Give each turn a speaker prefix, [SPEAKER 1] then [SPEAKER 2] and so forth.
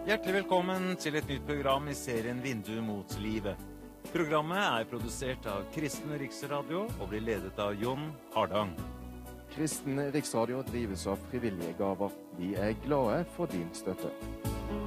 [SPEAKER 1] Hjertelig velkommen til et nytt program i serien Vindu mot livet. Programmet er produsert av Kristen Riksradio og blir ledet av Jon Hardang.
[SPEAKER 2] Kristen Riksradio drives av frivillige gaver. Vi er glade for din støtte.